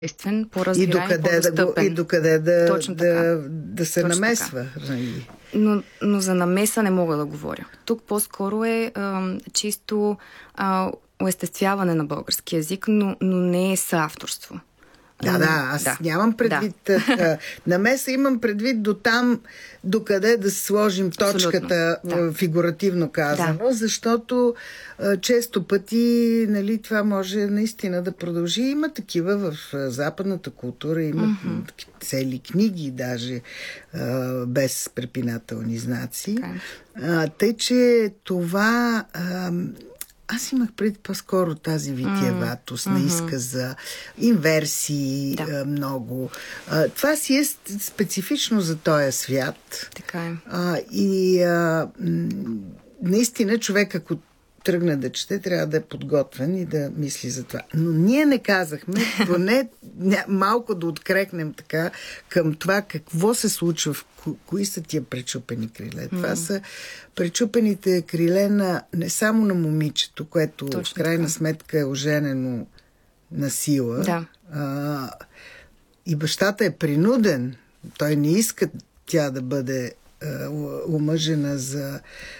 естествен, по-разбираем, по-достъпен. И докъде да се Точно намесва. Но за намеса не мога да говоря. Тук по-скоро е чисто уестествяване на български език, но не е съавторство. Аз нямам предвид намеса, имам предвид до там, докъде да сложим точката, фигуративно казано, защото често пъти, нали, това може наистина да продължи. Има такива в западната култура, има цели книги даже без препинателни знаци. Тъй, че това... Аз имах преди по-скоро тази витиеватост на изказа, инверсии много. Това си е специфично за този свят. Така е. Наистина човек, ако тръгне да чете, трябва да е подготвен и да мисли за това. Но ние не казахме, поне малко да открекнем така към това какво се случва, кои са тия пречупени криле. Това са пречупените криле не само на момичето, което в крайна сметка е оженено на сила. Да. И бащата е принуден. Той не иска тя да бъде омъжена за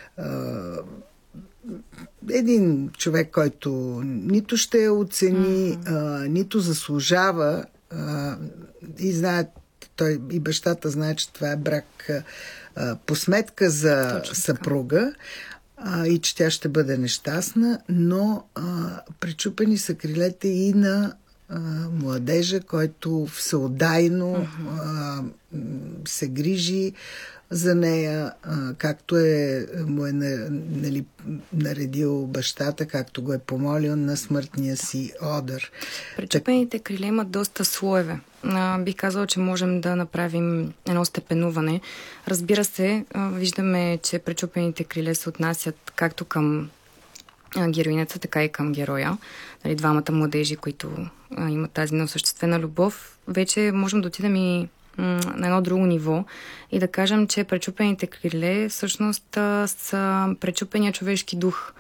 един човек, който нито ще я оцени, нито заслужава, и знае, той и бащата знае, че това е брак по сметка за съпруга, и че тя ще бъде нещастна, но пречупени са крилете и на младежа, който всеотдайно се грижи за нея, както му е наредил бащата, както го е помолил на смъртния си одър. Пречупените криле имат доста слоеве. Бих казала, че можем да направим едно степенуване. Разбира се, виждаме, че пречупените криле се отнасят както към героинята, така и към героя. Нали, двамата младежи, които имат тази неосъществена любов. Вече можем да отидем и на едно друго ниво и да кажем, че пречупените криле всъщност са пречупения човешки дух,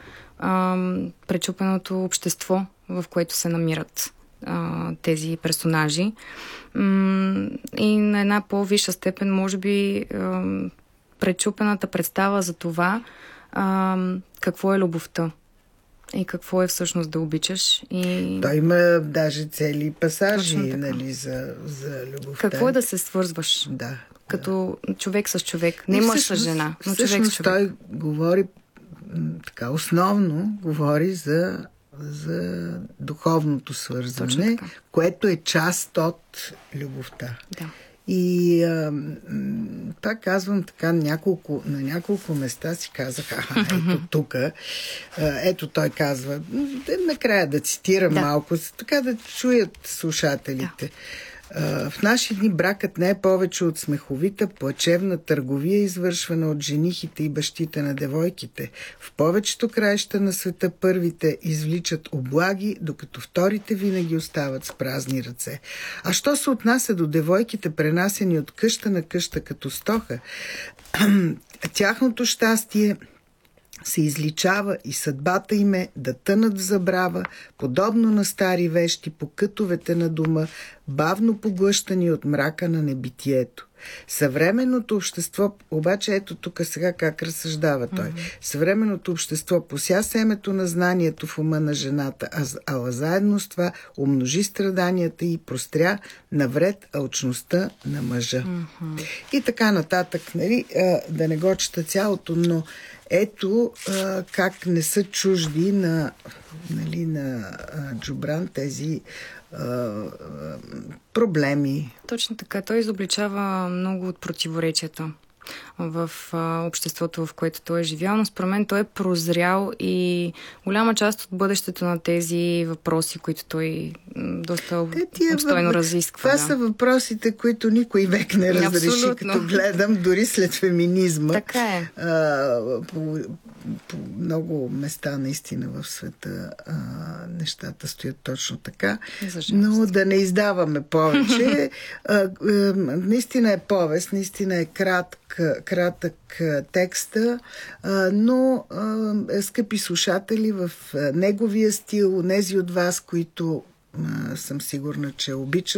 пречупеното общество, в което се намират тези персонажи. И на една по-висша степен, може би, пречупената представа за това какво е любовта и какво е всъщност да обичаш. Той има даже цели пасажи, нали, за любовта. Какво е да се свързваш? Да. Като човек с човек. Не мъж с жена, но човек с човек. Той говори така, основно говори за духовното свързване, което е част от любовта. Да. И пак казвам така, на няколко места си казах, ето тук, ето той казва, накрая да цитирам малко, така да чуят слушателите. В наши дни бракът не е повече от смеховита, плачевна търговия, извършвана от женихите и бащите на девойките. В повечето краища на света първите извличат облаги, докато вторите винаги остават с празни ръце. А що се отнася до девойките, пренасени от къща на къща като стоха, тяхното щастие се изличава и съдбата им е да тънат в забрава, подобно на стари вещи по кътовете на дома, бавно поглъщани от мрака на небитието. Съвременното общество, обаче ето тук сега как разсъждава той. Съвременното общество пося семето на знанието в ума на жената, а заедно с това умножи страданията и простря навред алчността на мъжа. И така нататък, нали, да не го чета цялото, но ето как не са чужди на Джубран тези проблеми. Точно така. Той изобличава много от противоречията в обществото, в което той е живял, но според мен той е прозрял и голяма част от бъдещето на тези въпроси, които той доста обстойно разисква. Това са въпросите, които никой век не разреши, като гледам, дори след феминизма. Така е. По много места наистина в света нещата стоят точно така. Но да не издаваме повече. Наистина е повест, наистина е кратък текста, но скъпи слушатели, в неговия стил, нези от вас, които съм сигурна, че обичат